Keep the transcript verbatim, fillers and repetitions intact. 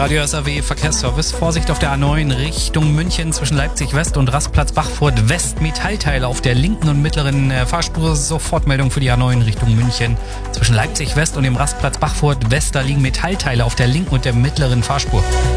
Radio S A W Verkehrsservice. Vorsicht auf der A neun Richtung München zwischen Leipzig West und Rastplatz Bachfurt West. Metallteile auf der linken und mittleren Fahrspur. Sofortmeldung für die A neun Richtung München zwischen Leipzig West und dem Rastplatz Bachfurt West. Da liegen Metallteile auf der linken und der mittleren Fahrspur.